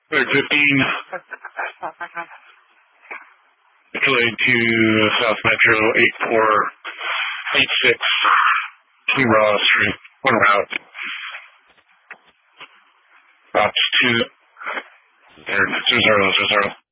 Clear 15. Delayed to South Metro 8486. Two Ross, one route. Ops 2. 0, 0, 0.